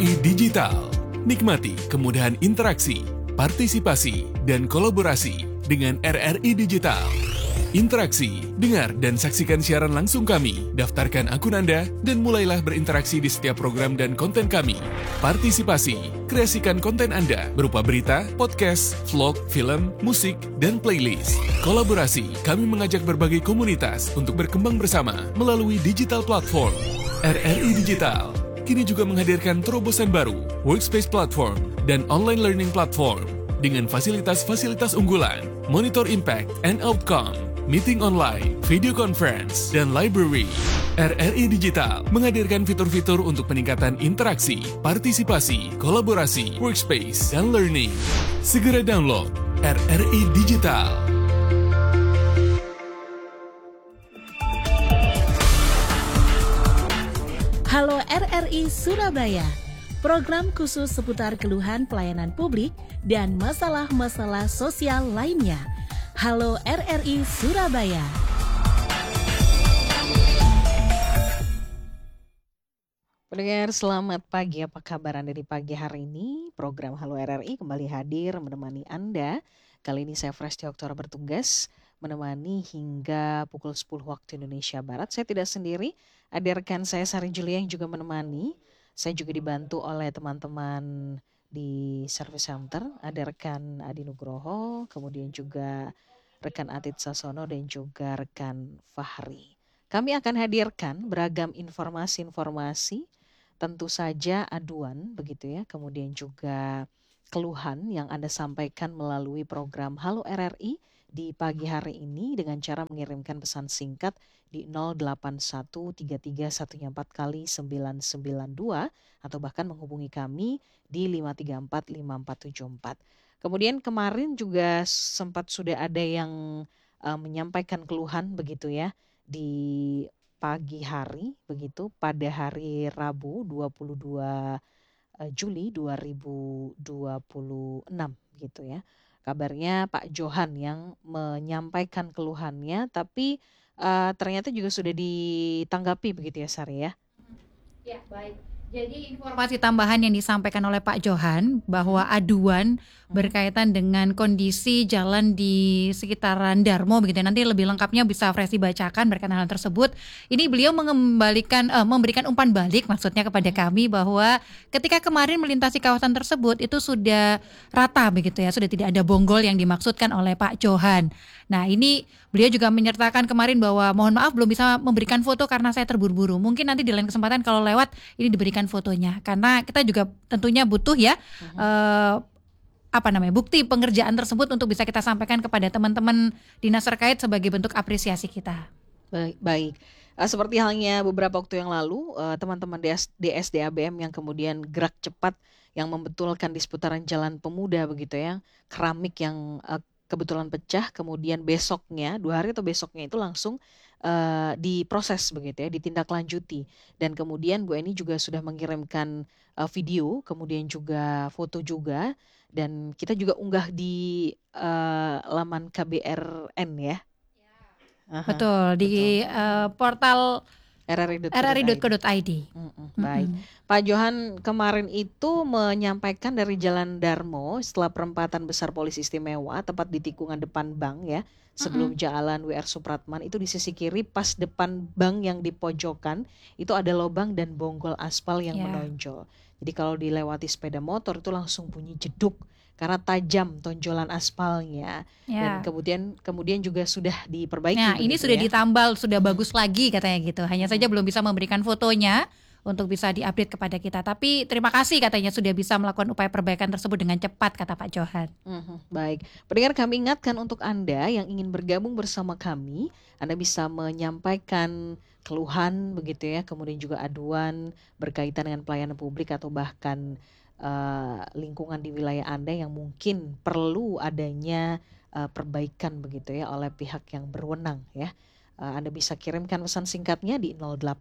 RRI Digital. Nikmati kemudahan interaksi, partisipasi, dan kolaborasi dengan RRI Digital. Interaksi, dengar dan saksikan siaran langsung kami, daftarkan akun Anda, dan mulailah berinteraksi di setiap program dan konten kami. Partisipasi, kreasikan konten Anda berupa berita, podcast, vlog, film, musik, dan playlist. Kolaborasi, kami mengajak berbagai komunitas untuk berkembang bersama melalui digital platform. RRI Digital kini juga menghadirkan terobosan baru, workspace platform, dan online learning platform dengan fasilitas-fasilitas unggulan, monitor impact and outcome, meeting online, video conference, dan library. RRI Digital menghadirkan fitur-fitur untuk peningkatan interaksi, partisipasi, kolaborasi, workspace, dan learning. Segera download RRI Digital. Halo RRI Surabaya, program khusus seputar keluhan pelayanan publik dan masalah-masalah sosial lainnya. Halo RRI Surabaya. Pendengar selamat pagi, apa kabar Anda di pagi hari ini? Program Halo RRI kembali hadir menemani Anda. Kali ini saya Fresh Oktober bertugas menemani hingga pukul 10 waktu Indonesia Barat. Saya tidak sendiri, ada rekan saya Sari Julia yang juga menemani. Saya juga dibantu oleh teman-teman di Service Center, ada rekan Adi Nugroho, kemudian juga rekan Atit Sasono dan juga rekan Fahri. Kami akan hadirkan beragam informasi-informasi, tentu saja aduan begitu ya, kemudian juga keluhan yang Anda sampaikan melalui program Halo RRI di pagi hari ini dengan cara mengirimkan pesan singkat di 08133114 atau bahkan menghubungi kami di 5345474. Kemudian kemarin juga sempat sudah ada yang menyampaikan keluhan begitu ya di pagi hari begitu pada hari Rabu 22 Juli 2026 gitu ya. Kabarnya Pak Johan yang menyampaikan keluhannya, tapi ternyata juga sudah ditanggapi begitu ya Sari ya. Ya, baik. Jadi informasi tambahan yang disampaikan oleh Pak Johan bahwa aduan berkaitan dengan kondisi jalan di sekitaran Darmo begitu. Nanti lebih lengkapnya bisa Fresh bacakan berkaitan hal tersebut. Ini beliau memberikan umpan balik maksudnya kepada kami bahwa ketika kemarin melintasi kawasan tersebut itu sudah rata begitu ya, sudah tidak ada bonggol yang dimaksudkan oleh Pak Johan. Nah, ini beliau juga menyertakan kemarin bahwa mohon maaf belum bisa memberikan foto karena saya terburu-buru. Mungkin nanti di lain kesempatan kalau lewat ini diberikan fotonya karena kita juga tentunya butuh ya bukti pengerjaan tersebut untuk bisa kita sampaikan kepada teman-teman dinas terkait sebagai bentuk apresiasi kita. Baik. Seperti halnya beberapa waktu yang lalu teman-teman DSD-ABM yang kemudian gerak cepat yang membetulkan di seputaran Jalan Pemuda begitu ya, keramik yang kebetulan pecah, kemudian besoknya 2 hari atau besoknya itu langsung diproses begitu ya, ditindaklanjuti. Dan kemudian Bu Eni juga sudah mengirimkan video, kemudian juga foto juga, dan kita juga unggah di laman KBRN ya. Betul, di portal rri.co.id. Baik. Pak Johan kemarin itu menyampaikan dari Jalan Darmo setelah perempatan besar Polisi Istimewa tepat di tikungan depan bank ya, sebelum Jalan WR Supratman itu di sisi kiri pas depan bank yang di pojokan itu ada lubang dan bonggol aspal yang menonjol. Jadi kalau dilewati sepeda motor itu langsung bunyi jeduk karena tajam tonjolan aspalnya. Dan kemudian juga sudah diperbaiki. Nah, ini sudah ditambal, sudah bagus lagi katanya gitu. Hanya saja belum bisa memberikan fotonya untuk bisa diupdate kepada kita. Tapi terima kasih katanya sudah bisa melakukan upaya perbaikan tersebut dengan cepat kata Pak Johan. Baik. Pendengar, kami ingatkan untuk Anda yang ingin bergabung bersama kami, Anda bisa menyampaikan keluhan begitu ya, kemudian juga aduan berkaitan dengan pelayanan publik atau bahkan lingkungan di wilayah Anda yang mungkin perlu adanya perbaikan begitu ya oleh pihak yang berwenang ya. Anda bisa kirimkan pesan singkatnya di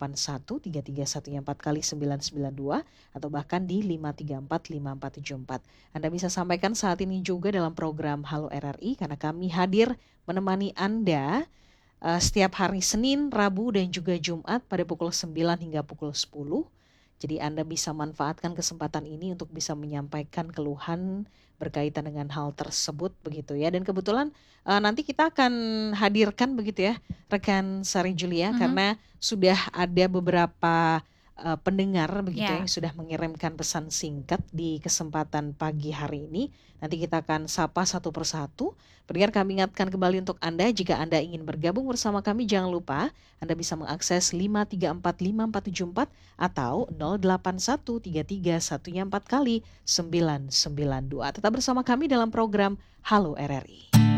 08133114 atau bahkan di 5345474. Anda bisa sampaikan saat ini juga dalam program Halo RRI karena kami hadir menemani Anda setiap hari Senin, Rabu dan juga Jumat pada pukul 9 hingga pukul 10. Jadi Anda bisa manfaatkan kesempatan ini untuk bisa menyampaikan keluhan berkaitan dengan hal tersebut begitu ya. Dan kebetulan nanti kita akan hadirkan begitu ya rekan Sari Julia, karena sudah ada beberapa pendengar begitu Ya. yang sudah mengirimkan pesan singkat di kesempatan pagi hari ini. Nanti kita akan sapa satu persatu. Pendengar, kami ingatkan kembali untuk Anda, jika Anda ingin bergabung bersama kami, jangan lupa Anda bisa mengakses 5345474 atau 08133114 kali 992. Tetap bersama kami dalam program Halo RRI.